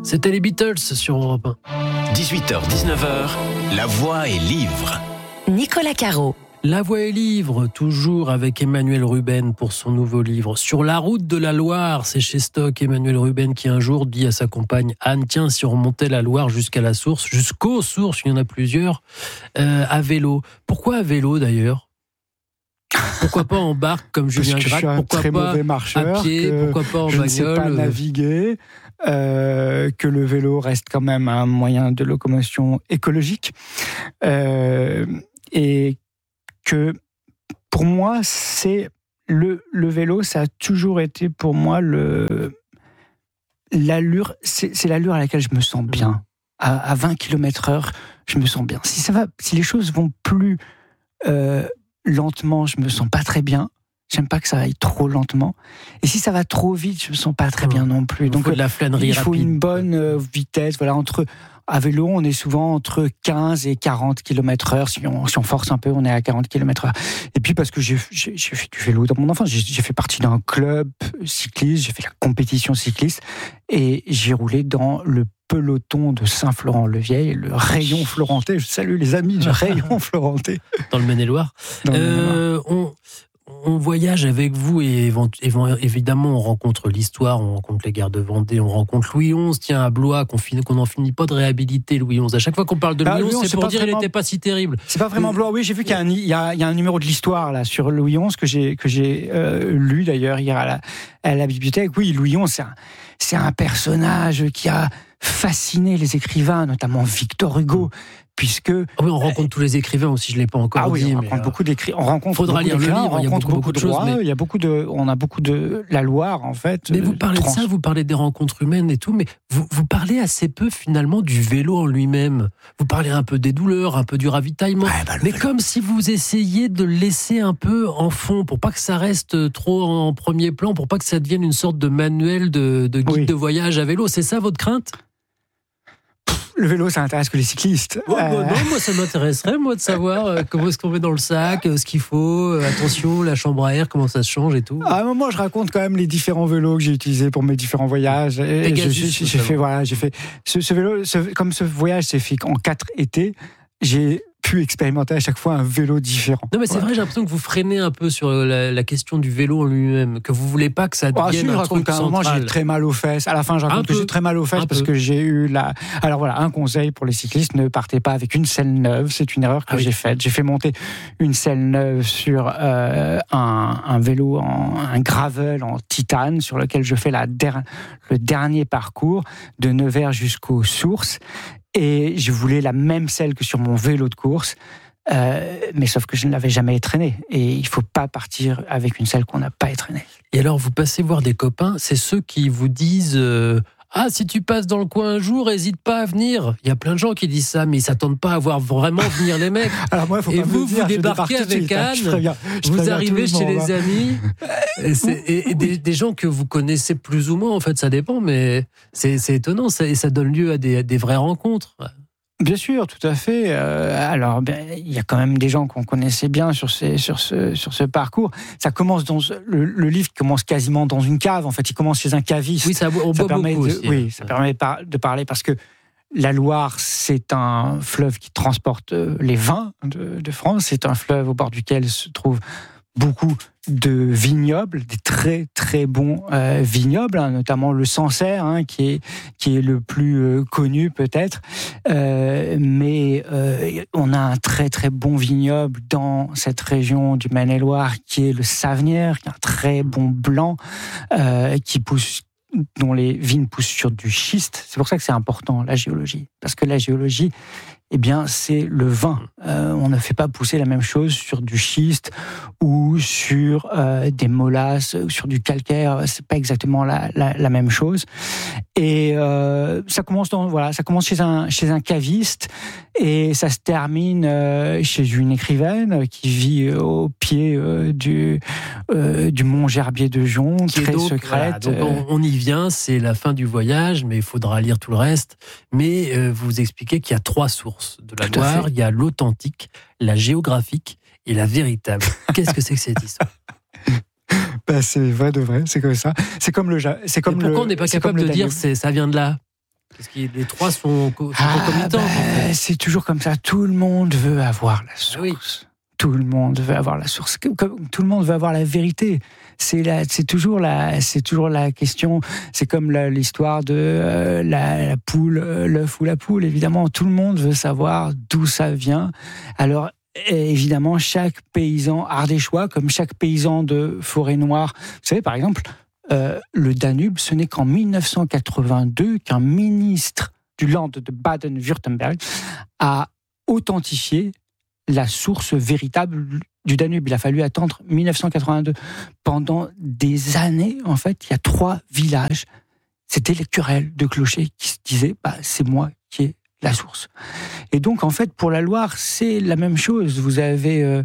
C'était les Beatles sur Europe 1. 18h-19h, La Voix est livre. Nicolas Caro. La Voix est livre, toujours avec Emmanuel Ruben pour son nouveau livre. Sur la route de la Loire, c'est chez Stock. Emmanuel Ruben qui un jour dit à sa compagne Anne, tiens, si on remontait la Loire jusqu'à la source, jusqu'aux sources, il y en a plusieurs, à vélo. Pourquoi à vélo d'ailleurs ? Pourquoi pas en barque comme Julien Gracq ? Pourquoi très pas mauvais marcheur, à pied ? Pourquoi pas en bagnole ? Je ne sais pas naviguer, que le vélo reste quand même un moyen de locomotion écologique, et que pour moi, c'est le vélo, ça a toujours été pour moi l'allure, c'est l'allure à laquelle je me sens bien. À 20 km/h, je me sens bien. Si les choses vont plus lentement, je me sens pas très bien. J'aime pas que ça aille trop lentement. Et si ça va trop vite, je me sens pas très bien non plus. Donc, de la flânerie il faut rapide. une bonne vitesse. Voilà, à vélo, on est souvent entre 15 et 40 km/h. Si on force un peu, on est à 40 km/h. Et puis, parce que j'ai fait du vélo dans mon enfance, j'ai fait partie d'un club cycliste, j'ai fait la compétition cycliste, et j'ai roulé dans le peloton de Saint-Florent-le-Vieil, le rayon florentais. Je salue les amis du rayon florentais. Dans le Maine-et-Loire. On voyage avec vous et évidemment on rencontre l'histoire, on rencontre les guerres de Vendée, on rencontre Louis XI, tiens à Blois, qu'on n'en finit pas de réhabiliter Louis XI. À chaque fois qu'on parle de Louis XI, c'est pour dire qu'il n'était pas si terrible. C'est pas vraiment Blois, oui, j'ai vu qu'il y a un numéro de l'histoire là sur Louis XI que j'ai lu d'ailleurs hier à la bibliothèque. Oui, Louis XI, c'est un personnage qui a fasciné les écrivains, notamment Victor Hugo. Puisque on rencontre tous les écrivains aussi, je l'ai pas encore dit. On rencontre beaucoup d'écrivains. On rencontre beaucoup d'écrivains, on rencontre beaucoup de rois. Il y a on a beaucoup de la Loire en fait. Mais vous parlez de ça, vous parlez des rencontres humaines et tout, mais vous parlez assez peu finalement du vélo en lui-même. Vous parlez un peu des douleurs, un peu du ravitaillement, mais comme si vous essayiez de le laisser un peu en fond, pour pas que ça reste trop en premier plan, pour pas que ça devienne une sorte de manuel de guide de voyage à vélo. C'est ça votre crainte ? Le vélo, ça intéresse que les cyclistes. Non, moi, ça m'intéresserait, de savoir comment est-ce qu'on met dans le sac, ce qu'il faut, attention, la chambre à air, comment ça se change et tout. À un moment, je raconte quand même les différents vélos que j'ai utilisés pour mes différents voyages. J'ai fait ce vélo, comme ce voyage s'est fait en 4 étés, j'ai pu expérimenter à chaque fois un vélo différent. Non mais c'est vrai, j'ai l'impression que vous freinez un peu sur la question du vélo en lui-même, que vous voulez pas que ça devienne un truc central. Moi j'ai très mal aux fesses. À la fin, je raconte que j'ai très mal aux fesses parce que j'ai eu Alors voilà, un conseil pour les cyclistes, ne partez pas avec une selle neuve. C'est une erreur que j'ai faite. J'ai fait monter une selle neuve sur un vélo, un gravel en titane, sur lequel je fais le dernier parcours de Nevers jusqu'aux sources. Et je voulais la même selle que sur mon vélo de course, mais sauf que je ne l'avais jamais étraînée. Et il ne faut pas partir avec une selle qu'on n'a pas étraînée. Et alors, vous passez voir des copains, c'est ceux qui vous disent ah, si tu passes dans le coin un jour, n'hésite pas à venir. Il y a plein de gens qui disent ça, mais ils ne s'attendent pas à voir vraiment venir les mecs. Alors moi, et vous débarquez avec Anne, vous arrivez chez les amis, et des gens que vous connaissez plus ou moins, en fait, ça dépend, mais c'est étonnant, et ça donne lieu à des vraies rencontres. Bien sûr, tout à fait. Alors, il y a quand même des gens qu'on connaissait bien sur ce parcours. Ça commence le livre commence quasiment dans une cave. En fait, il commence chez un caviste. Oui, ça permet beaucoup aussi. Oui, ça permet de parler parce que la Loire, c'est un fleuve qui transporte les vins de France. C'est un fleuve au bord duquel se trouvent beaucoup de vignobles, des très très bons vignobles, notamment le Sancerre, qui est le plus connu peut-être, mais on a un très très bon vignoble dans cette région du Maine-et-Loire qui est le Savenière, qui est un très bon blanc dont les vignes poussent sur du schiste. C'est pour ça que c'est important la géologie, parce que la géologie, c'est le vin. On ne fait pas pousser la même chose sur du schiste ou sur des molasses, ou sur du calcaire. C'est pas exactement la même chose. Et ça commence chez un caviste et ça se termine chez une écrivaine qui vit au pied du mont Gerbier de Jonc, très secrète. Voilà, donc on y vient, c'est la fin du voyage, mais il faudra lire tout le reste. Mais vous expliquez qu'il y a 3 sources de la Loire. Il y a l'authentique, la géographique et la véritable. Qu'est-ce que c'est que cette histoire ? C'est vrai de vrai, c'est comme ça. C'est comme pourquoi on n'est pas capable de dire ça vient de là ? Parce que les trois sont concomitants. C'est toujours comme ça. Tout le monde veut avoir la source. Oui. Tout le monde veut avoir la source. Comme tout le monde veut avoir la vérité. C'est toujours la question. C'est comme l'histoire de la poule, l'œuf ou la poule. Évidemment, tout le monde veut savoir d'où ça vient. Alors, évidemment, chaque paysan ardéchois, comme chaque paysan de Forêt-Noire, vous savez, par exemple, le Danube, ce n'est qu'en 1982 qu'un ministre du Land de Baden-Württemberg a authentifié la source véritable du Danube. Il a fallu attendre 1982. Pendant des années, en fait, il y a 3 villages. C'était les querelles de clochers qui se disaient c'est moi qui ai la source. Et donc, en fait, pour la Loire, c'est la même chose. Vous avez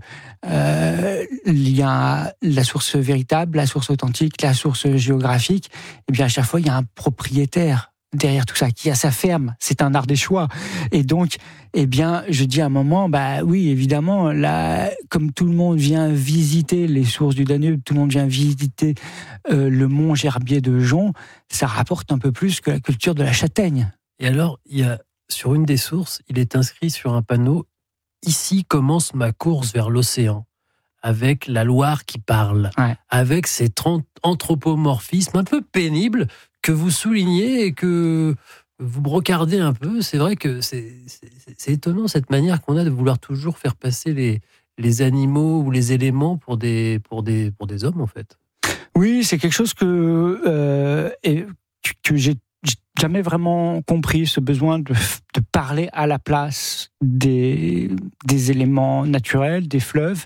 il y a la source véritable, la source authentique, la source géographique. Et bien, à chaque fois, il y a un propriétaire derrière tout ça, qui a sa ferme. C'est un Ardéchois. Et donc, je dis à un moment, oui, évidemment, là, comme tout le monde vient visiter les sources du Danube, tout le monde vient visiter le mont Gerbier de Jonc, ça rapporte un peu plus que la culture de la châtaigne. Et alors, il y a, sur une des sources, il est inscrit sur un panneau « Ici commence ma course vers l'océan », avec la Loire qui parle, avec cet anthropomorphisme un peu pénible que vous soulignez et que vous brocardez un peu. C'est vrai que c'est étonnant cette manière qu'on a de vouloir toujours faire passer les animaux ou les éléments pour des hommes, en fait. Oui, c'est quelque chose que j'ai jamais vraiment compris, ce besoin de parler à la place des éléments naturels, des fleuves.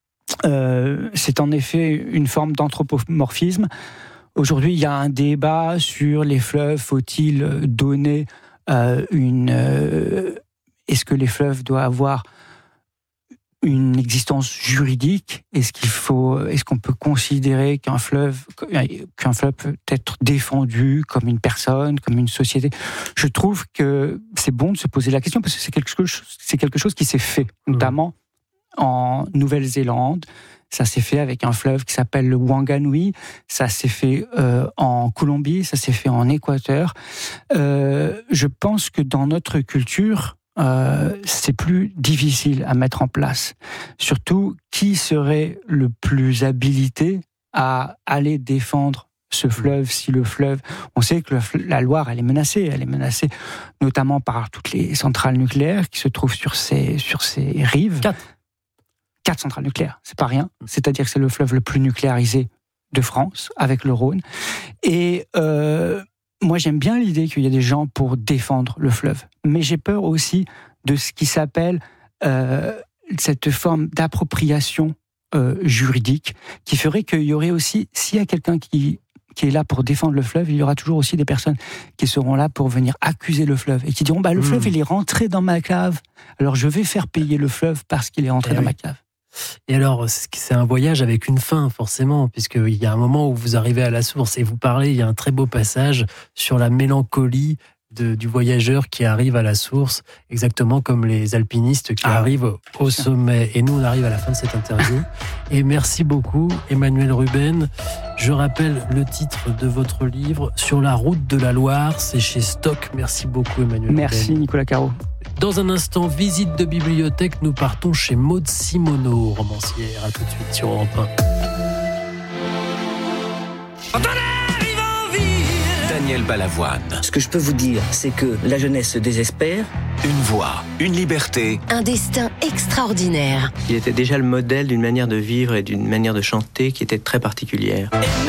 C'est en effet une forme d'anthropomorphisme. Aujourd'hui, il y a un débat sur les fleuves. Faut-il donner est-ce que les fleuves doivent avoir une existence juridique ? Est-ce qu'on peut considérer qu'un fleuve peut être défendu comme une personne, comme une société ? Je trouve que c'est bon de se poser la question parce que c'est quelque chose qui s'est fait, notamment en Nouvelle-Zélande. Ça s'est fait avec un fleuve qui s'appelle le Wanganui. Ça s'est fait en Colombie. Ça s'est fait en Équateur. Je pense que dans notre culture, c'est plus difficile à mettre en place. Surtout, qui serait le plus habilité à aller défendre ce fleuve, si le fleuve... On sait que la Loire, elle est menacée notamment par toutes les centrales nucléaires qui se trouvent sur ses rives. 4 centrales nucléaires, c'est pas rien. C'est-à-dire que c'est le fleuve le plus nucléarisé de France, avec le Rhône. Et moi, j'aime bien l'idée qu'il y ait des gens pour défendre le fleuve. Mais j'ai peur aussi de ce qui s'appelle cette forme d'appropriation juridique, qui ferait qu'il y aurait aussi, s'il y a quelqu'un qui est là pour défendre le fleuve, il y aura toujours aussi des personnes qui seront là pour venir accuser le fleuve et qui diront le fleuve, il est rentré dans ma cave, alors je vais faire payer le fleuve parce qu'il est rentré dans ma cave. Et alors, c'est un voyage avec une fin, forcément, puisqu'il y a un moment où vous arrivez à la source et vous parlez, il y a un très beau passage sur la mélancolie du voyageur qui arrive à la source, exactement comme les alpinistes qui arrivent au sommet. Et nous, on arrive à la fin de cette interview. Et merci beaucoup, Emmanuel Ruben. Je rappelle le titre de votre livre, Sur la route de la Loire, c'est chez Stock. Merci beaucoup, Emmanuel Merci, Ruben. Nicolas Caro. Dans un instant, visite de bibliothèque, nous partons chez Maud Simoneau, romancière. À tout de suite sur Europe 1. Daniel Balavoine. Ce que je peux vous dire, c'est que la jeunesse se désespère. Une voix, une liberté. Un destin extraordinaire. Il était déjà le modèle d'une manière de vivre et d'une manière de chanter qui était très particulière.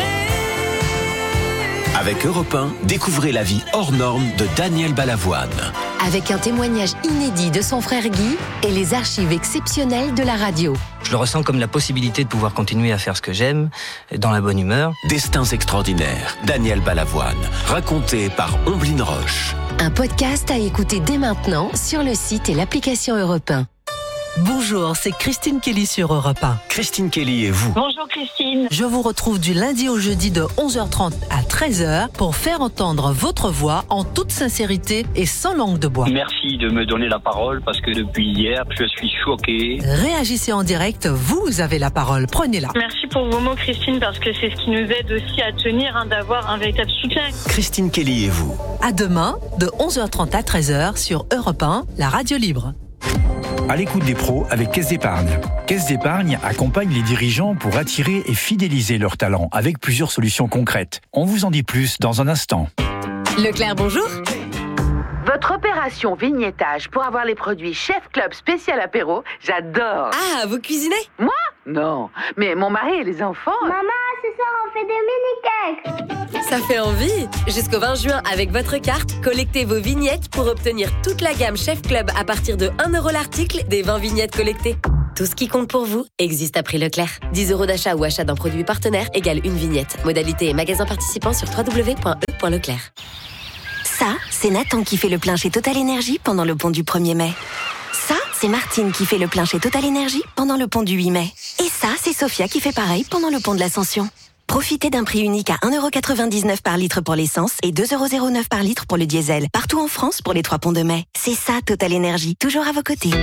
Avec Europe 1, découvrez la vie hors norme de Daniel Balavoine. Avec un témoignage inédit de son frère Guy et les archives exceptionnelles de la radio. Je le ressens comme la possibilité de pouvoir continuer à faire ce que j'aime, dans la bonne humeur. Destins extraordinaires, Daniel Balavoine, raconté par Omblin Roche. Un podcast à écouter dès maintenant sur le site et l'application Europe 1. Bonjour, c'est Christine Kelly sur Europe 1. Christine Kelly et vous. Bonjour Christine. Je vous retrouve du lundi au jeudi de 11h30 à 13h pour faire entendre votre voix en toute sincérité et sans langue de bois. Merci de me donner la parole parce que depuis hier, je suis choqué. Réagissez en direct, vous avez la parole, prenez-la. Merci pour vos mots Christine parce que c'est ce qui nous aide aussi à tenir, d'avoir un véritable soutien. Christine Kelly et vous. À demain, de 11h30 à 13h sur Europe 1, la radio libre. À l'écoute des pros avec Caisse d'Épargne. Caisse d'Épargne accompagne les dirigeants pour attirer et fidéliser leurs talents avec plusieurs solutions concrètes. On vous en dit plus dans un instant. Leclerc, bonjour. Votre opération vignettage pour avoir les produits Chef Club spécial apéro, j'adore. Ah, vous cuisinez? Moi? Non, mais mon mari et les enfants... Maman, ce soir on fait des mini-cakes. Ça fait envie. Jusqu'au 20 juin, avec votre carte, collectez vos vignettes pour obtenir toute la gamme Chef Club à partir de 1 € l'article des 20 vignettes collectées. Tout ce qui compte pour vous existe à prix Leclerc. 10 € d'achat ou achat d'un produit partenaire égale une vignette. Modalité et magasin participant sur www.e.leclerc. Ça, c'est Nathan qui fait le plein chez Total Énergie pendant le pont du 1er mai. Ça, c'est Martine qui fait le plein chez Total Énergie pendant le pont du 8 mai. Et ça, c'est Sophia qui fait pareil pendant le pont de l'Ascension. Profitez d'un prix unique à 1,99 € par litre pour l'essence et 2,09 € par litre pour le diesel. Partout en France pour les 3 ponts de mai. C'est ça, Total Énergie, toujours à vos côtés.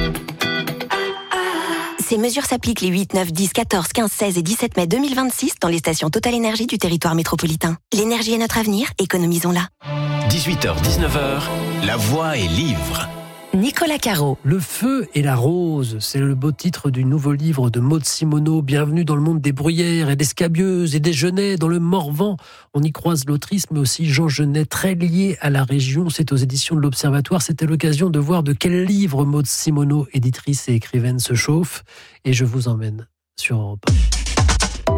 Ces mesures s'appliquent les 8, 9, 10, 14, 15, 16 et 17 mai 2026 dans les stations Total Énergie du territoire métropolitain. L'énergie est notre avenir, économisons-la. 18h-19h, La Voix est livre. Nicolas Caro. Le feu et la rose, c'est le beau titre du nouveau livre de Maud Simoneau. Bienvenue dans le monde des bruyères et des scabieuses et des genêts dans le Morvan. On y croise l'autrice, mais aussi Jean Genet, très lié à la région. C'est aux éditions de l'Observatoire. C'était l'occasion de voir de quel livre Maud Simoneau, éditrice et écrivaine, se chauffe. Et je vous emmène sur Europe 1.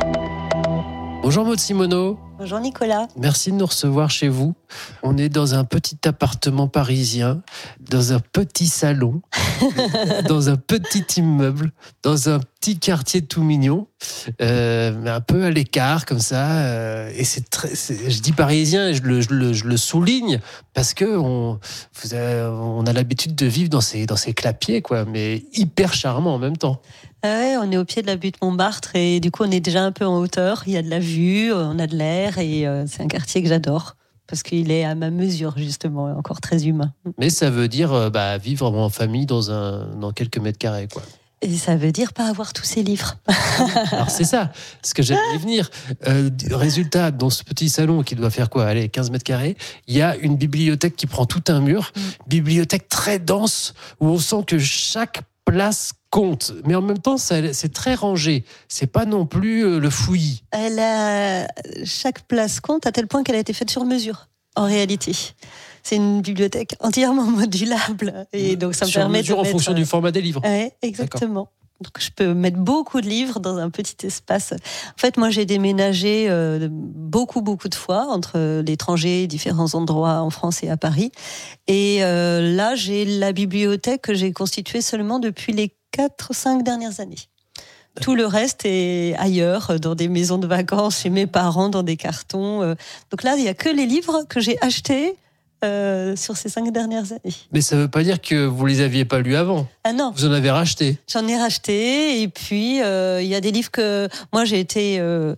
Bonjour Maud Simoneau. Bonjour Nicolas. Merci de nous recevoir chez vous. On est dans un petit appartement parisien, dans un petit salon, dans un petit immeuble, dans un petit quartier tout mignon, un peu à l'écart comme ça. Et je dis parisien et je le souligne parce que on a l'habitude de vivre dans ces clapiers, quoi, mais hyper charmant en même temps. Ouais, on est au pied de la butte Montmartre et du coup on est déjà un peu en hauteur. Il y a de la vue, on a de l'air et c'est un quartier que j'adore parce qu'il est à ma mesure justement, encore très humain. Mais ça veut dire vivre en famille dans quelques mètres carrés, quoi. Et ça veut dire pas avoir tous ces livres. Alors c'est ça, ce que j'allais y venir. Résultat, dans ce petit salon qui doit faire quoi, 15 mètres carrés, il y a une bibliothèque qui prend tout un mur, bibliothèque très dense où on sent que chaque place compte, mais en même temps c'est très rangé, c'est pas non plus le fouillis. Chaque place compte à tel point qu'elle a été faite sur mesure en réalité. C'est une bibliothèque entièrement modulable et donc ça me permet de en fonction du format des livres. Ouais, exactement. D'accord. Donc je peux mettre beaucoup de livres dans un petit espace. En fait, moi j'ai déménagé beaucoup de fois entre l'étranger, différents endroits en France et à Paris. Et là, j'ai la bibliothèque que j'ai constituée seulement depuis les 4-5 dernières années. Tout le reste est ailleurs, dans des maisons de vacances, chez mes parents, dans des cartons. Donc là, il n'y a que les livres que j'ai achetés sur ces 5 dernières années. Mais ça ne veut pas dire que vous ne les aviez pas lus avant. Ah non. Vous en avez racheté. J'en ai racheté. Et puis, il y a des livres que... Moi, j'ai été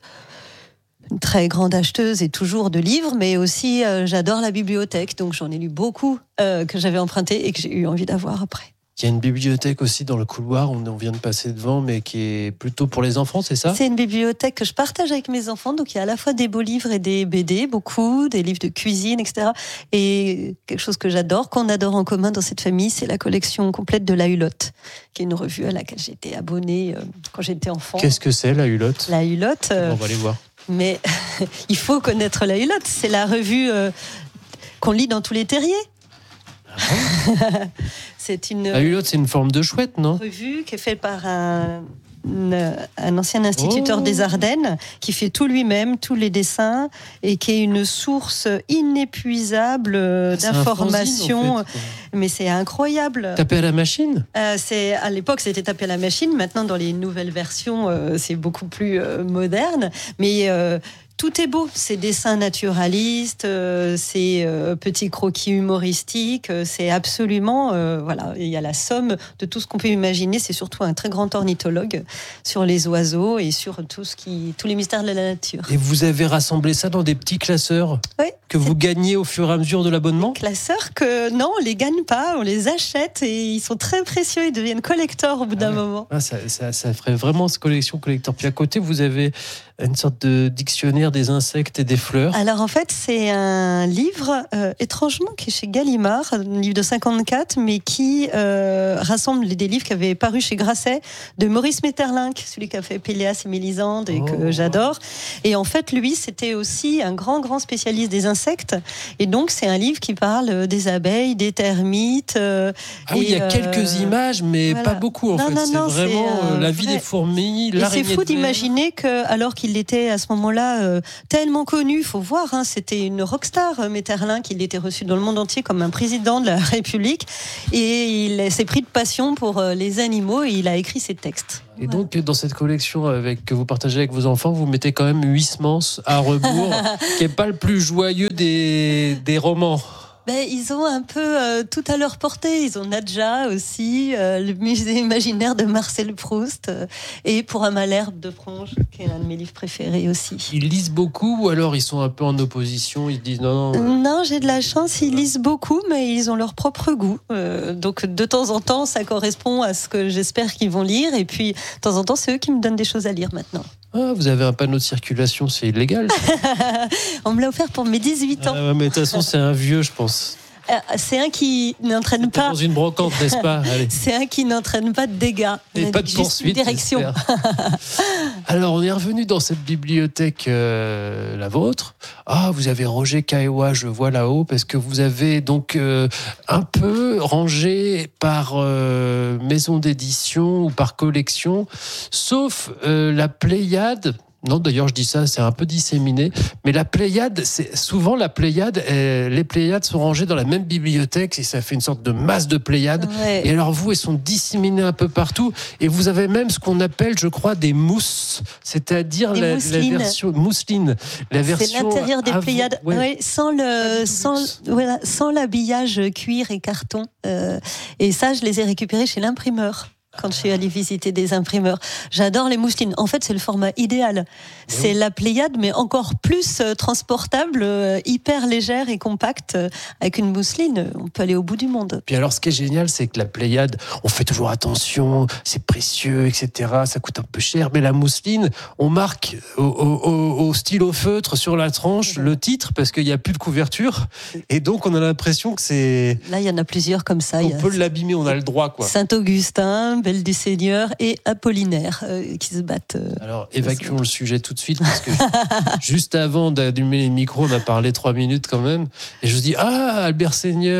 une très grande acheteuse et toujours de livres, mais aussi, j'adore la bibliothèque. Donc, j'en ai lu beaucoup que j'avais emprunté et que j'ai eu envie d'avoir après. Il y a une bibliothèque aussi dans le couloir, on vient de passer devant, mais qui est plutôt pour les enfants, c'est ça ? C'est une bibliothèque que je partage avec mes enfants, donc il y a à la fois des beaux livres et des BD, beaucoup, des livres de cuisine, etc. Et quelque chose que j'adore, qu'on adore en commun dans cette famille, c'est la collection complète de La Hulotte, qui est une revue à laquelle j'étais abonnée quand j'étais enfant. Qu'est-ce que c'est, La Hulotte ? La Hulotte... on va aller voir. Mais il faut connaître La Hulotte, c'est la revue qu'on lit dans tous les terriers. La Hulotte, c'est une forme de chouette, non ? Revue qui est faite par un ancien instituteur des Ardennes qui fait tout lui-même, tous les dessins et qui est une source inépuisable d'informations. En fait. Mais c'est incroyable. Tapé à la machine ? À l'époque, c'était tapé à la machine. Maintenant, dans les nouvelles versions, c'est beaucoup plus moderne. Mais Tout est beau, c'est dessins naturalistes, c'est petits croquis humoristiques, c'est absolument, voilà, il y a la somme de tout ce qu'on peut imaginer. C'est surtout un très grand ornithologue sur les oiseaux et sur tous les mystères de la nature. Et vous avez rassemblé ça dans des petits classeurs que vous gagnez au fur et à mesure de l'abonnement ? Classeurs que non, on les gagne pas, on les achète et ils sont très précieux, ils deviennent collectors au bout d'un moment. Ça ferait vraiment collection collector. Puis à côté, vous avez une sorte de dictionnaire des insectes et des fleurs. Alors en fait, c'est un livre étrangement qui est chez Gallimard, un livre de 54, mais qui rassemble des livres qui avaient paru chez Grasset de Maurice Maeterlinck, celui qui a fait Péléas et Mélisande et que j'adore. Et en fait, lui, c'était aussi un grand spécialiste des insectes. Et donc, c'est un livre qui parle des abeilles, des termites. Il y a quelques images, mais voilà. Pas beaucoup en fait. C'est vraiment la vie des fourmis, l'araignée de verre. C'est fou d'imaginer que, alors qu'il était à ce moment-là tellement connu, il faut voir, c'était une rockstar, Maeterlinck, il était reçu dans le monde entier comme un président de la République et il s'est pris de passion pour les animaux et il a écrit ses textes. Et donc, dans cette collection que vous partagez avec vos enfants, vous mettez quand même Huysmans à rebours, qui n'est pas le plus joyeux des romans. Ils ont un peu tout à leur portée. Ils ont Nadja aussi, le musée imaginaire de Marcel Proust, et Pour un Malherbe de Pronge, qui est un de mes livres préférés aussi. Ils lisent beaucoup ou alors ils sont un peu en opposition, ils disent non. Non, j'ai de la chance, ils lisent beaucoup, mais ils ont leur propre goût. Donc de temps en temps, ça correspond à ce que j'espère qu'ils vont lire, et puis de temps en temps, c'est eux qui me donnent des choses à lire maintenant. Ah, vous avez un panneau de circulation, c'est illégal. On me l'a offert pour mes 18 ans. Mais de toute façon, c'est un vieux, je pense. C'est un qui n'entraîne pas. Dans une brocante, n'est-ce pas ? Allez. C'est un qui n'entraîne pas de dégâts. Et pas de poursuite. Direction. Alors, on est revenu dans cette bibliothèque, la vôtre. Ah, vous avez Roger Caillois, je vois là-haut, parce que vous avez donc un peu rangé par maison d'édition ou par collection, sauf la Pléiade. Non, d'ailleurs, je dis ça, c'est un peu disséminé. Mais la Pléiade, c'est souvent les Pléiades sont rangées dans la même bibliothèque et ça fait une sorte de masse de Pléiades. Ouais. Et alors, vous, elles sont disséminées un peu partout. Et vous avez même ce qu'on appelle, je crois, des mousses, c'est-à-dire la version mousseline. C'est l'intérieur des Pléiades, sans l'habillage cuir et carton. Et ça, je les ai récupérés chez l'imprimeur. Quand je suis allée visiter des imprimeurs. J'adore les mousselines. En fait, c'est le format idéal. C'est la Pléiade, mais encore plus transportable, hyper légère et compacte. Avec une mousseline, on peut aller au bout du monde. Puis alors, ce qui est génial, c'est que la Pléiade, on fait toujours attention, c'est précieux, etc. Ça coûte un peu cher. Mais la mousseline, on marque au stylo feutre sur la tranche le titre, parce qu'il n'y a plus de couverture. Et donc, on a l'impression que c'est... Là, il y en a plusieurs comme ça. On peut l'abîmer, on a le droit, quoi. Saint-Augustin, Belle du Seigneur et Apollinaire qui se battent. Alors, évacuons le sujet tout de suite, parce que juste avant d'allumer les micros, on a parlé 3 minutes quand même. Et je vous dis, Albert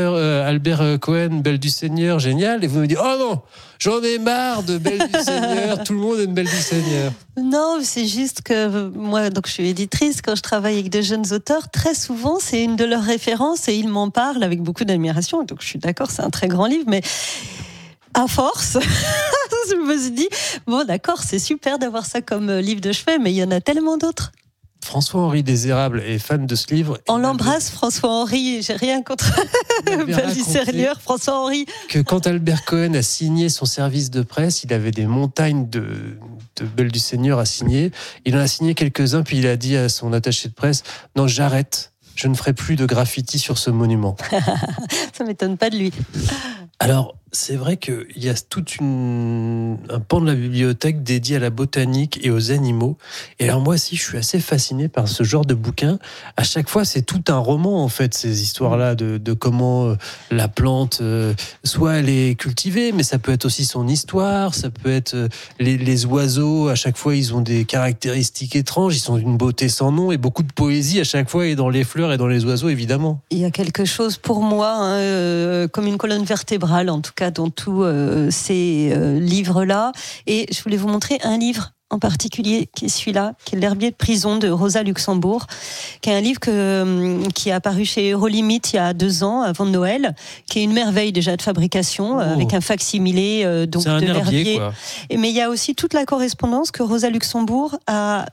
Cohen, Belle du Seigneur, génial. Et vous me dites, oh non, j'en ai marre de Belle du Seigneur, tout le monde aime Belle du Seigneur. Non, c'est juste que moi, donc je suis éditrice, quand je travaille avec de jeunes auteurs, très souvent, c'est une de leurs références et ils m'en parlent avec beaucoup d'admiration. Donc je suis d'accord, c'est un très grand livre, mais à force, je me suis dit, bon d'accord, c'est super d'avoir ça comme livre de chevet, mais il y en a tellement d'autres. François-Henri Désérable est fan de ce livre. On l'embrasse, François-Henri, j'ai rien contre Belle du Seigneur, François-Henri. Que quand Albert Cohen a signé son service de presse, il avait des montagnes de Belle du Seigneur à signer. Il en a signé quelques-uns, puis il a dit à son attaché de presse, non, j'arrête. Je ne ferai plus de graffiti sur ce monument. Ça m'étonne pas de lui. Alors, c'est vrai qu'il y a tout un pan de la bibliothèque dédié à la botanique et aux animaux. Et alors moi aussi, je suis assez fasciné par ce genre de bouquin. À chaque fois, c'est tout un roman, en fait, ces histoires-là de comment la plante, soit elle est cultivée, mais ça peut être aussi son histoire, ça peut être les oiseaux. À chaque fois, ils ont des caractéristiques étranges, ils sont d'une beauté sans nom et beaucoup de poésie à chaque fois, et dans les fleurs et dans les oiseaux, évidemment. Il y a quelque chose pour moi, comme une colonne vertébrale, en tout cas, dans tous ces livres-là. Et je voulais vous montrer un livre en particulier, qui est celui-là, qui est L'herbier de prison de Rosa Luxembourg, qui est un livre qui est apparu chez Eurolimit il y a 2 ans, avant Noël, qui est une merveille déjà de fabrication, avec un facsimilé donc de l'herbier. Mais il y a aussi toute la correspondance que Rosa Luxembourg a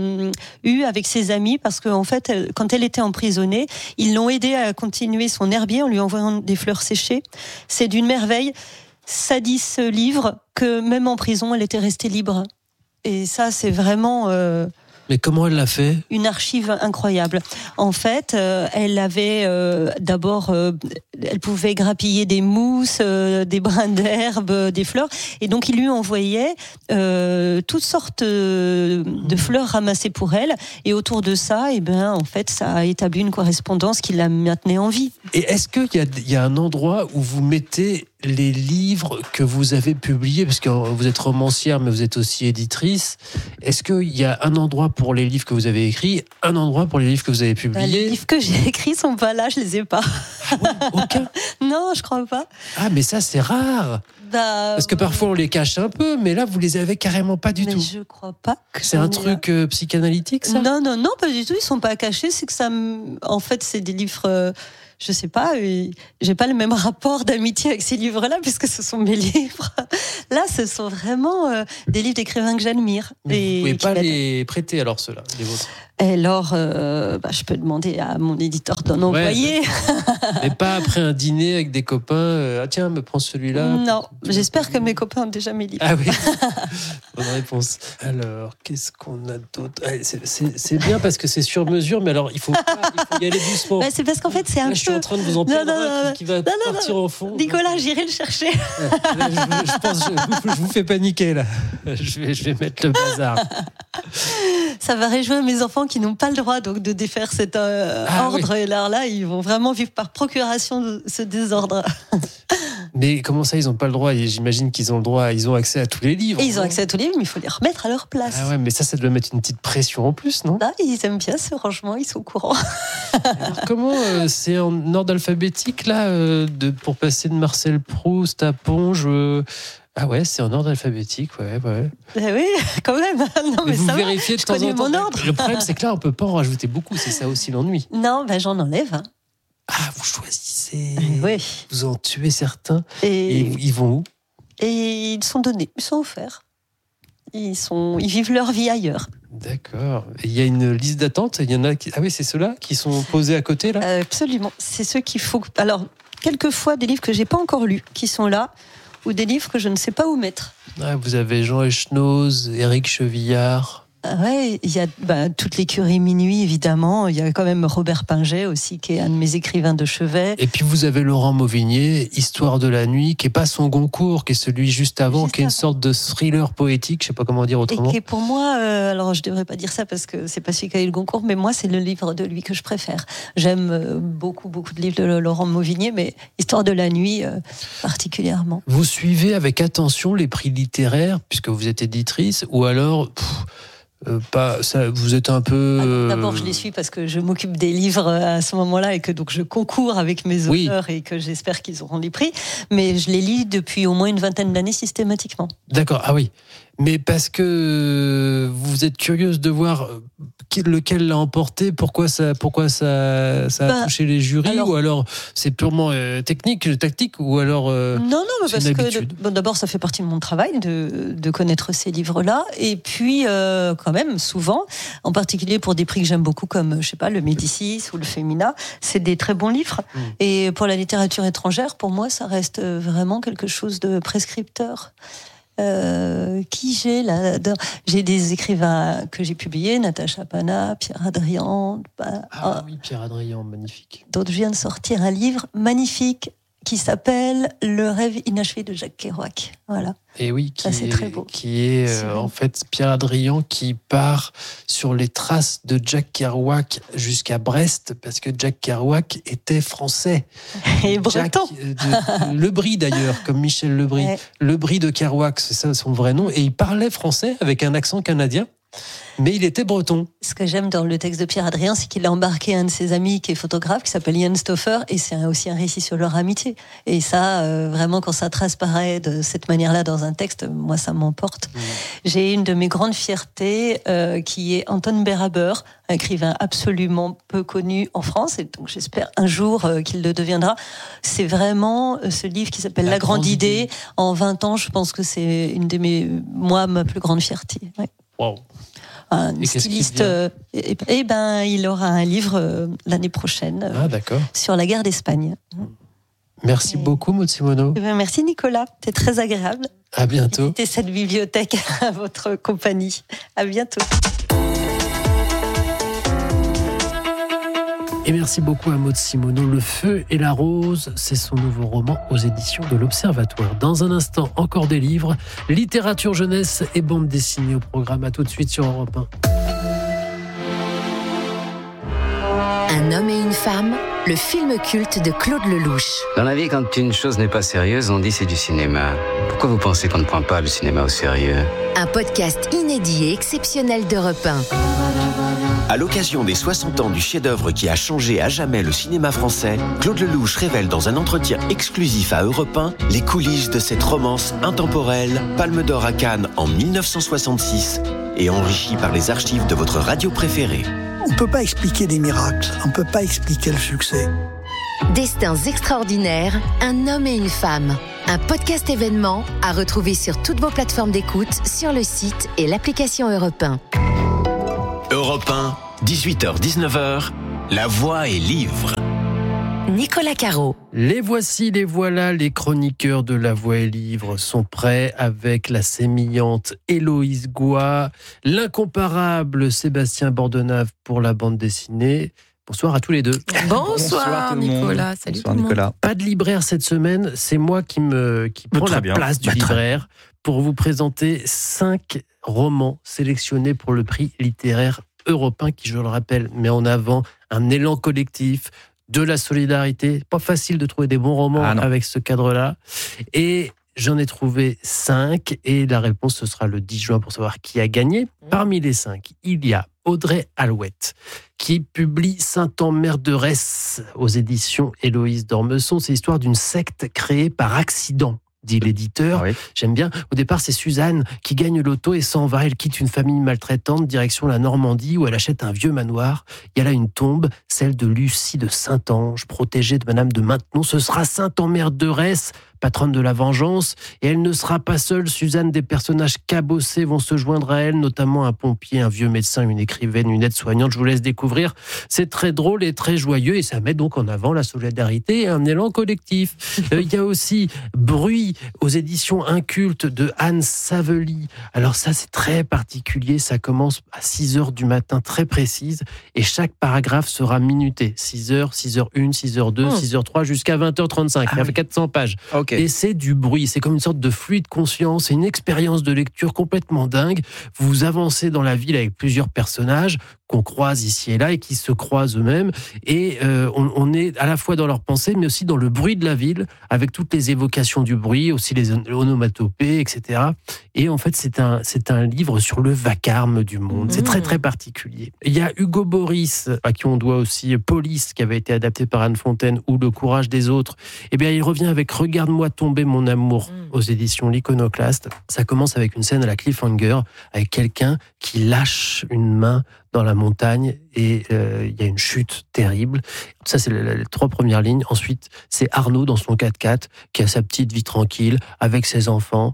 eue avec ses amis, parce qu'en fait, quand elle était emprisonnée, ils l'ont aidée à continuer son herbier en lui envoyant des fleurs séchées. C'est d'une merveille. Ça dit ce livre que même en prison, elle était restée libre. Et ça, c'est vraiment... Mais comment elle l'a fait ? Une archive incroyable. En fait, elle avait d'abord, elle pouvait grappiller des mousses, des brins d'herbe, des fleurs, et donc il lui envoyait toutes sortes de fleurs ramassées pour elle. Et autour de ça, en fait, ça a établi une correspondance qui la maintenait en vie. Et est-ce qu'il y a un endroit où vous mettez les livres que vous avez publiés, parce que vous êtes romancière, mais vous êtes aussi éditrice. Est-ce qu'il y a un endroit pour les livres que vous avez écrits, un endroit pour les livres que vous avez publiés ? Les livres que j'ai écrits sont pas là, je les ai pas. Ah ouais, aucun ? Non, je crois pas. Ah, mais ça, c'est rare. Parce que parfois on les cache un peu, mais là vous les avez carrément pas du tout. Mais je crois pas que c'est un truc psychanalytique, ça ? Non, pas du tout. Ils sont pas cachés. C'est que ça, en fait, c'est des livres. Je sais pas, j'ai pas le même rapport d'amitié avec ces livres-là, puisque ce sont mes livres. Là, ce sont vraiment des livres d'écrivains que j'admire. Mais vous pouvez pas les prêter alors, ceux-là, les vôtres ? Et alors, je peux demander à mon éditeur d'en envoyer. Mais pas après un dîner avec des copains. Tiens, me prends celui-là. Non, j'espère que mes copains ont déjà mes livres. Ah oui, bonne réponse. Alors, qu'est-ce qu'on a d'autre ? C'est bien parce que c'est sur mesure, mais alors il faut y aller doucement. C'est parce qu'en fait, c'est un peu... Je suis en train de vous en prendre qui va partir au fond. Nicolas, j'irai le chercher. Je pense, je vous fais paniquer là. Je vais mettre le bazar. Ça va réjouir mes enfants qui n'ont pas le droit donc de défaire cet ordre. Oui. Et là, ils vont vraiment vivre par procuration de ce désordre. Mais comment ça, ils n'ont pas le droit ? J'imagine qu'ils ont le droit, ils ont accès à tous les livres. Et ils ont accès à tous les livres, mais il faut les remettre à leur place. Ah ouais, mais ça doit mettre une petite pression en plus, non ? Ils aiment bien ce rangement, ils sont au courant. Alors, comment c'est en ordre alphabétique là, pour passer de Marcel Proust à Ponge Ah ouais, c'est en ordre alphabétique, ouais. Oui, quand même. Non, mais vous ça vérifiez de temps en temps. Mon ordre. Le problème, c'est que là, on peut pas en rajouter beaucoup. C'est ça aussi l'ennui. Non, j'en enlève. Ah, vous choisissez. Oui. Vous en tuez certains. Et ils vont où ? Et ils sont donnés, ils sont offerts. Ils vivent leur vie ailleurs. D'accord. Et il y a une liste d'attente. Il y en a qui... Ah oui, c'est ceux-là qui sont posés à côté là. Absolument. C'est ceux qu'il faut. Alors, quelquefois des livres que j'ai pas encore lus qui sont là, ou des livres que je ne sais pas où mettre. Ah, vous avez Jean Echenoz, Éric Chevillard. Ouais, il y a toute l'écurie Minuit, évidemment. Il y a quand même Robert Pinget aussi, qui est un de mes écrivains de chevet. Et puis vous avez Laurent Mauvigné, Histoire de la nuit, qui n'est pas son Goncourt, qui est celui juste avant, qui est une sorte de thriller poétique, je ne sais pas comment dire autrement. Et qui est pour moi, alors je ne devrais pas dire ça parce que c'est pas celui qui a eu le Goncourt, mais moi c'est le livre de lui que je préfère. J'aime beaucoup de livres de Laurent Mauvigné, mais Histoire de la nuit particulièrement. Vous suivez avec attention les prix littéraires, puisque vous êtes éditrice, ou alors... pas ça, vous êtes un peu. D'abord, je les suis parce que je m'occupe des livres à ce moment-là et que donc je concours avec mes auteurs et que j'espère qu'ils auront les prix. Mais je les lis depuis au moins une 20aine d'années systématiquement. D'accord, ah oui. Mais parce que vous êtes curieuse de voir lequel l'a emporté, pourquoi ça a touché les jurys, ou alors c'est purement technique, tactique, ou alors non, parce que d'abord ça fait partie de mon travail de connaître ces livres-là, et puis quand même souvent, en particulier pour des prix que j'aime beaucoup comme le Médicis ou le Femina, c'est des très bons livres. Et pour la littérature étrangère, pour moi, ça reste vraiment quelque chose de prescripteur. Qui j'ai là? J'ai des écrivains que j'ai publiés, Natacha Pana, Pierre Adrian. Oui, Pierre Adrian, magnifique. Donc je viens de sortir un livre magnifique qui s'appelle Le rêve inachevé de Jacques Kerouac. Voilà. Et oui, c'est très beau. Qui est en fait Pierre Adrian qui part sur les traces de Jacques Kerouac jusqu'à Brest, parce que Jacques Kerouac était français. Et breton. Lebris d'ailleurs, comme Michel Lebris. Ouais. Lebris de Kerouac, c'est ça son vrai nom. Et il parlait français avec un accent canadien. Mais il était breton. Ce que j'aime dans le texte de Pierre Adrien, c'est qu'il a embarqué un de ses amis qui est photographe, qui s'appelle Ian Stauffer, et c'est aussi un récit sur leur amitié. Et ça, vraiment, quand ça transparaît de cette manière-là dans un texte, moi, ça m'emporte. J'ai une de mes grandes fiertés, qui est Anton Beraber, un écrivain absolument peu connu en France, et donc j'espère un jour qu'il le deviendra. C'est vraiment ce livre qui s'appelle La Grande Idée. En 20 ans, je pense que c'est une de ma plus grande fierté. Ouais. Wow. Un styliste, il aura un livre l'année prochaine sur la guerre d'Espagne. Merci beaucoup, Maud Simoneau. Merci, Nicolas. C'est très agréable. À bientôt. Visiter cette bibliothèque à votre compagnie. À bientôt. Et merci beaucoup à Maud Simoneau. Le feu et la rose, c'est son nouveau roman aux éditions de l'Observatoire. Dans un instant, encore des livres, littérature jeunesse et bande dessinée au programme. À tout de suite sur Europe 1. Un homme et une femme, le film culte de Claude Lelouch. Dans la vie, quand une chose n'est pas sérieuse, on dit c'est du cinéma. Pourquoi vous pensez qu'on ne prend pas le cinéma au sérieux ? Un podcast inédit et exceptionnel d'Europe 1. À l'occasion des 60 ans du chef-d'œuvre qui a changé à jamais le cinéma français, Claude Lelouch révèle dans un entretien exclusif à Europe 1 les coulisses de cette romance intemporelle, Palme d'Or à Cannes en 1966 et enrichie par les archives de votre radio préférée. On ne peut pas expliquer des miracles, on ne peut pas expliquer le succès. Destins extraordinaires, un homme et une femme. Un podcast événement à retrouver sur toutes vos plateformes d'écoute, sur le site et l'application Europe 1. Europe 1, 18h-19h, La Voix et Livre. Nicolas Caro. Les voici, les voilà, les chroniqueurs de La Voix et Livre sont prêts avec la sémillante Héloïse Goua, l'incomparable Sébastien Bordenave pour la bande dessinée. Bonsoir à tous les deux. Bonsoir Nicolas. Salut tout le monde. Pas de libraire cette semaine, c'est moi qui prends la place du libraire pour vous présenter 5 romans sélectionnés pour le prix littéraire européen qui, je le rappelle, met en avant un élan collectif, de la solidarité. Pas facile de trouver des bons romans avec ce cadre-là. Et j'en ai trouvé 5 et la réponse ce sera le 10 juin pour savoir qui a gagné. Parmi les 5, il y a Audrey Alouette qui publie Saint-Emmerderesse aux éditions Héloïse d'Ormesson. C'est l'histoire d'une secte créée par accident, dit l'éditeur. J'aime bien. Au départ, c'est Suzanne qui gagne l'auto et s'en va. Elle quitte une famille maltraitante, direction la Normandie, où elle achète un vieux manoir. Il y a là une tombe, celle de Lucie de Saint-Ange, protégée de Madame de Maintenon. Ce sera Saint-Emmerderesse, patronne de la vengeance, et elle ne sera pas seule. Suzanne, des personnages cabossés vont se joindre à elle, notamment un pompier, un vieux médecin, une écrivaine, une aide-soignante. Je vous laisse découvrir. C'est très drôle et très joyeux, et ça met donc en avant la solidarité et un élan collectif. Il y a aussi Bruit aux éditions Incultes de Anne Savely. Alors ça, c'est très particulier. Ça commence à 6h du matin, très précise, et chaque paragraphe sera minuté. 6h, 6h1, 6h2, 6h3, jusqu'à 20h35. Il y a 400 pages. Et c'est du bruit, c'est comme une sorte de flux de conscience, c'est une expérience de lecture complètement dingue. Vous avancez dans la ville avec plusieurs personnages qu'on croise ici et là et qui se croisent eux-mêmes. Et on est à la fois dans leurs pensées, mais aussi dans le bruit de la ville, avec toutes les évocations du bruit, aussi les onomatopées, etc. Et en fait, c'est un livre sur le vacarme du monde. C'est très, très particulier. Il y a Hugo Boris, à qui on doit aussi Police, qui avait été adapté par Anne Fontaine, ou Le courage des autres. Eh bien, il revient avec Regarde-moi tomber, mon amour, aux éditions L'Iconoclaste. Ça commence avec une scène à la cliffhanger, avec quelqu'un qui lâche une main dans la montagne et il y a une chute terrible. Ça, c'est les 3 premières lignes. Ensuite, c'est Arnaud dans son 4x4 qui a sa petite vie tranquille avec ses enfants.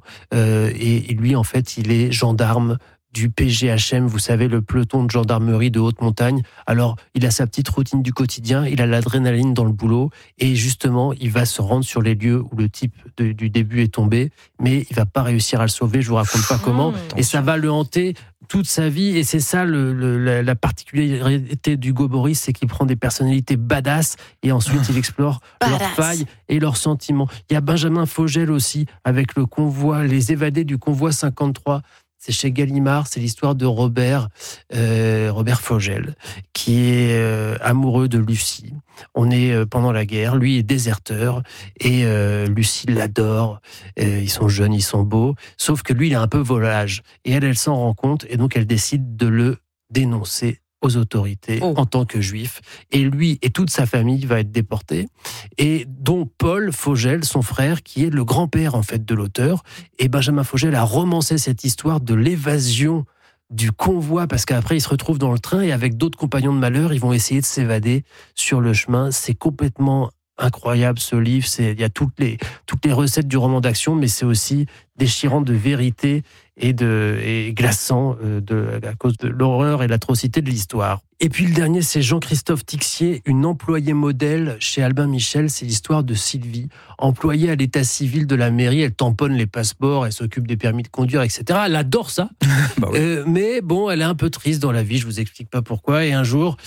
Et lui, en fait, il est gendarme du PGHM, vous savez, le peloton de gendarmerie de haute montagne. Alors, il a sa petite routine du quotidien, il a l'adrénaline dans le boulot, et justement, il va se rendre sur les lieux où le type du début est tombé, mais il va pas réussir à le sauver, je vous raconte pas comment, et ça va le hanter toute sa vie, et c'est ça la particularité d'Hugo Boris, c'est qu'il prend des personnalités badass, et ensuite il explore leurs failles et leurs sentiments. Il y a Benjamin Fogel aussi, avec le convoi, les évadés du convoi 53, c'est chez Gallimard, c'est l'histoire de Robert Fogel, qui est amoureux de Lucie. On est pendant la guerre, lui est déserteur, et Lucie l'adore. Ils sont jeunes, ils sont beaux, sauf que lui, il est un peu volage. Et elle s'en rend compte, et donc elle décide de le dénoncer aux autorités en tant que juif. Et lui et toute sa famille va être déportés. Et dont Paul Fogel, son frère, qui est le grand-père en fait de l'auteur. Et Benjamin Fogel a romancé cette histoire de l'évasion du convoi, parce qu'après ils se retrouvent dans le train et avec d'autres compagnons de malheur, ils vont essayer de s'évader sur le chemin. C'est complètement incroyable ce livre. Il y a toutes les recettes du roman d'action, mais c'est aussi déchirant de vérité et glaçant à cause de l'horreur et l'atrocité de l'histoire. Et puis le dernier, c'est Jean-Christophe Tixier, une employée modèle chez Albin Michel. C'est l'histoire de Sylvie, employée à l'état civil de la mairie. Elle tamponne les passeports, elle s'occupe des permis de conduire, etc. Elle adore ça. Mais bon, elle est un peu triste dans la vie, je vous explique pas pourquoi. Et un jour,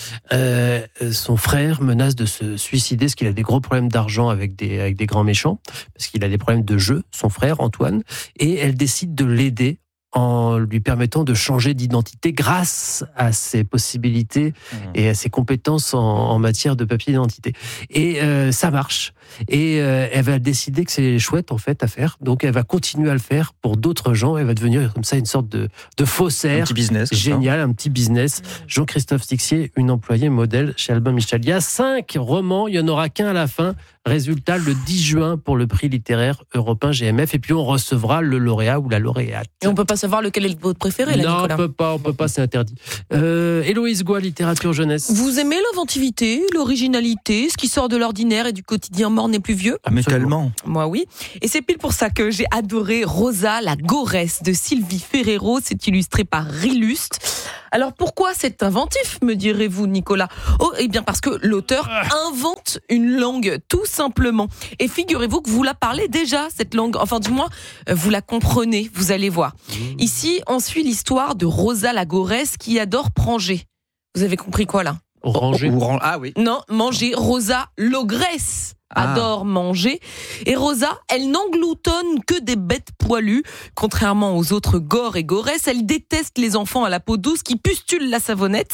son frère menace de se suicider parce qu'il a des gros problèmes d'argent avec des grands méchants, parce qu'il a des problèmes de jeu, son frère Antoine. Et elle décide de l'aider en lui permettant de changer d'identité grâce à ses possibilités et à ses compétences en matière de papier d'identité. Et ça marche. Et elle va décider que c'est chouette en fait à faire. Donc elle va continuer à le faire pour d'autres gens. Elle va devenir comme ça une sorte de faussaire. Un petit business. Génial, un petit business. Jean-Christophe Tixier, une employée modèle chez Albin Michel. Il y a 5 romans, il n'y en aura qu'un à la fin. Résultat, le 10 juin pour le prix littéraire européen GMF. Et puis on recevra le lauréat ou la lauréate. Et on ne peut pas savoir lequel est votre préféré, là, Nicolas. Non, on peut pas, c'est interdit. Héloïse Goua, littérature jeunesse. Vous aimez l'inventivité, l'originalité, ce qui sort de l'ordinaire et du quotidien mort n'est plus vieux? Ah, mais tellement. Moi, oui. Et c'est pile pour ça que j'ai adoré Rosa, la Goresse de Sylvie Ferrero. C'est illustré par Rilust. Alors pourquoi c'est inventif, me direz-vous, Nicolas? Oh, eh bien parce que l'auteur invente une langue, tout simplement. Et figurez-vous que vous la parlez déjà, cette langue. Enfin, du moins, vous la comprenez, vous allez voir. Ici, on suit l'histoire de Rosa la Goresse qui adore pranger. Vous avez compris quoi, là? Ranger. Ah oui. Non, manger. Rosa l'ogresse adore manger. Et Rosa, elle n'engloutonne que des bêtes poilues. Contrairement aux autres gores et goresses, elle déteste les enfants à la peau douce qui pustulent la savonnette.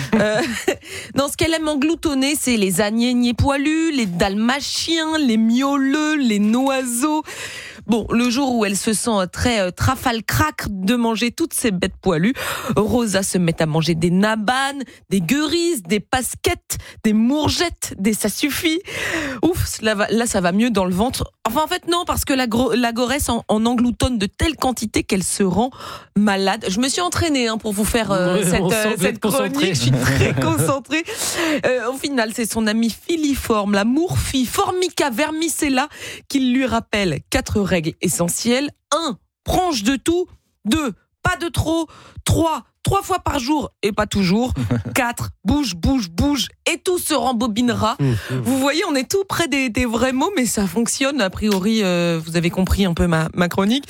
Non, ce qu'elle aime engloutonner, c'est les agnéniers poilus, les dalmatiens, les miauleux, les noiseaux. Bon, le jour où elle se sent très trafalcrac de manger toutes ces bêtes poilues, Rosa se met à manger des nabanes, des gueurisses, des pasquettes, des mourgettes, des ça suffit. Ouf, là ça va mieux dans le ventre. Enfin, en fait, non, parce que la goresse en engloutonne de telle quantité qu'elle se rend malade. Je me suis entraînée pour vous faire cette chronique. Je suis très concentrée. Au final, c'est son amie filiforme, la Mourfie, Formica vermicella, qui lui rappelle 4 règles essentielles. 1. Prange de tout. 2. Pas de trop. 3 fois par jour et pas toujours. 4. Bouge, et tout se rembobinera. Vous voyez, on est tout près des vrais mots, mais ça fonctionne. A priori, vous avez compris un peu ma chronique.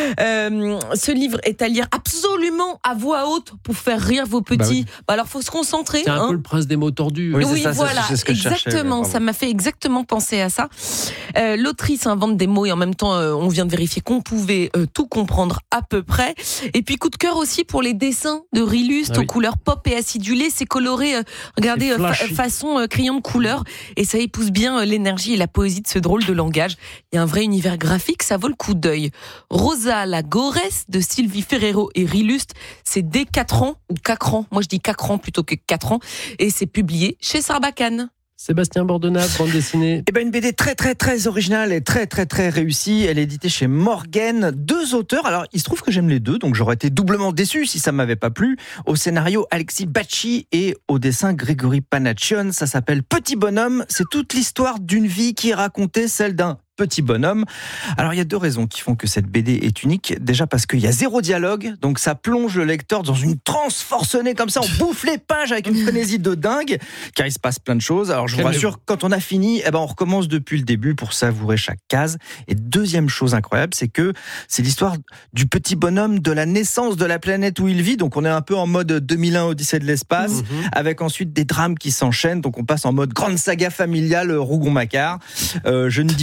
Ce livre est à lire absolument à voix haute pour faire rire vos petits. Alors, faut se concentrer. C'est un peu le prince des mots tordus. Oui, voilà, c'est ce que exactement. Ça m'a fait exactement penser à ça. L'autrice invente des mots et en même temps, on vient de vérifier qu'on pouvait tout comprendre à peu près. Et puis, coup de cœur aussi pour les dessins de Rilust aux couleurs pop et acidulées. C'est coloré, regardez, façon crayon de couleur. Et ça épouse bien l'énergie et la poésie de ce drôle de langage. Il y a un vrai univers graphique, ça vaut le coup d'œil. Rosa la Goresse de Sylvie Ferrero et Rilust, c'est dès 4 ans, ou 4 ans. Moi je dis 4 ans plutôt que 4 ans. Et c'est publié chez Sarbacane. Sébastien Bordenave, bande dessinée. Une BD très originale et très réussie. Elle est éditée chez Morgan. 2 auteurs. Alors, il se trouve que j'aime les 2, donc j'aurais été doublement déçu si ça m'avait pas plu. Au scénario, Alexis Bacci et au dessin, Grégory Panaccione. Ça s'appelle Petit Bonhomme. C'est toute l'histoire d'une vie qui est racontée, celle d'un petit bonhomme. Alors, il y a 2 raisons qui font que cette BD est unique. Déjà parce qu'il y a 0 dialogue, donc ça plonge le lecteur dans une transe forcenée comme ça, on bouffe les pages avec une frénésie de dingue, car il se passe plein de choses. Alors, je vous rassure, quand on a fini, on recommence depuis le début pour savourer chaque case. Et deuxième chose incroyable, c'est que c'est l'histoire du petit bonhomme, de la naissance de la planète où il vit. Donc, on est un peu en mode 2001 Odyssée de l'espace, avec ensuite des drames qui s'enchaînent. Donc, on passe en mode grande saga familiale Rougon-Macquart. Je ne divulgue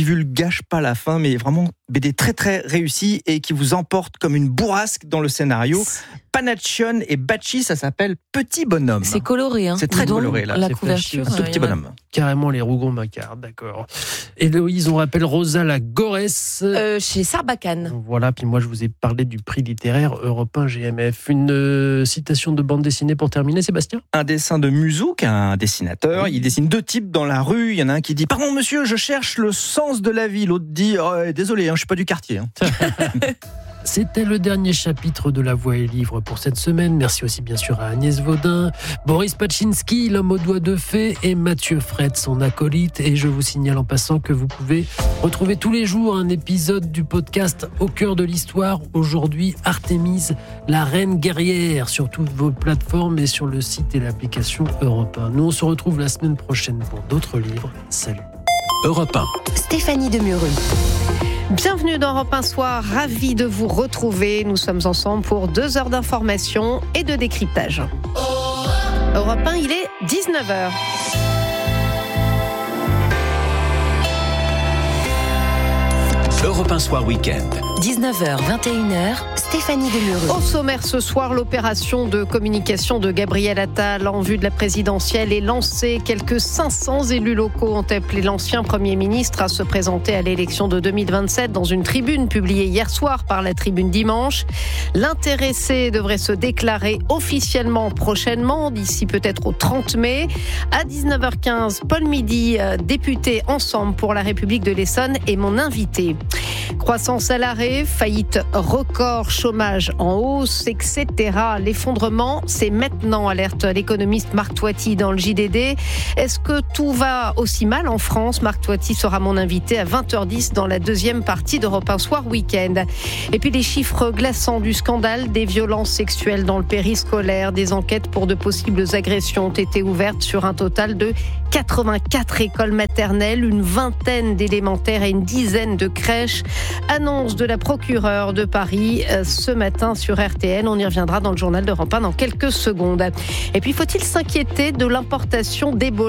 gâche pas la fin, mais vraiment BD très très réussie et qui vous emporte comme une bourrasque dans le scénario. Panaccione et Bacci, ça s'appelle Petit Bonhomme. C'est coloré, hein. C'est très coloré là. La couverture. Ce petit bonhomme. Carrément les Rougon-Macquart, d'accord. Héloïse, on rappelle Rosa Lagoresse. Chez Sarbacane. Voilà, puis moi je vous ai parlé du prix littéraire Europe 1 GMF. Une citation de bande dessinée pour terminer, Sébastien ? Un dessin de Musouk, un dessinateur. Il dessine 2 types dans la rue. Il y en a un qui dit « Pardon monsieur, je cherche le sens de la vie ». L'autre dit oh, « Désolé, je suis pas du quartier. » C'était le dernier chapitre de La Voix et Livre pour cette semaine. Merci aussi bien sûr à Agnès Vaudin, Boris Pachinski, l'homme aux doigts de fée, et Mathieu Fred, son acolyte. Et je vous signale en passant que vous pouvez retrouver tous les jours un épisode du podcast Au cœur de l'histoire. Aujourd'hui, Artémise, la reine guerrière, sur toutes vos plateformes et sur le site et l'application Europe 1. Nous, on se retrouve la semaine prochaine pour d'autres livres. Salut. Europe 1. Stéphanie Demureux. Bienvenue dans Europe 1 Soir, ravi de vous retrouver. Nous sommes ensemble pour 2 heures d'information et de décryptage. Europe 1, il est 19h. Europe 1 Soir Week-end. 19h, 21h, Stéphanie Demureux. Au sommaire ce soir, l'opération de communication de Gabriel Attal en vue de la présidentielle est lancée. Quelques 500 élus locaux ont appelé l'ancien Premier ministre à se présenter à l'élection de 2027 dans une tribune publiée hier soir par la Tribune Dimanche. L'intéressé devrait se déclarer officiellement prochainement, d'ici peut-être au 30 mai. À 19h15, Paul Midi, député Ensemble pour la République de l'Essonne, est mon invité. Croissance à l'arrêt, faillite record, chômage en hausse, etc. L'effondrement, c'est maintenant, alerte l'économiste Marc Toiti dans le JDD. Est-ce que tout va aussi mal en France ? Marc Toiti sera mon invité à 20h10 dans la deuxième partie d'Europe 1 Soir Week-end. Et puis les chiffres glaçants du scandale des violences sexuelles dans le périscolaire. Des enquêtes pour de possibles agressions ont été ouvertes sur un total de 84 écoles maternelles, une vingtaine d'élémentaires et une dizaine de crèches. Annonce de la procureure de Paris ce matin sur RTL. On y reviendra dans le journal d'Europe 1 dans quelques secondes. Et puis, faut-il s'inquiéter de l'importation d'Ebola ?